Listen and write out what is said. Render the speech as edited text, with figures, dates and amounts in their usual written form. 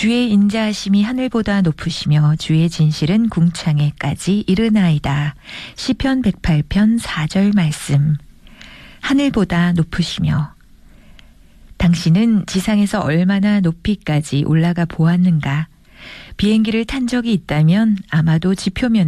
주의 인자하심이 하늘보다 높으시며 주의 진실은 궁창에까지 이르나이다. 시편 108편 4절 말씀. 하늘보다 높으시며. 당신은 지상에서 얼마나 높이까지 올라가 보았는가? 비행기를 탄 적이 있다면 아마도 지표면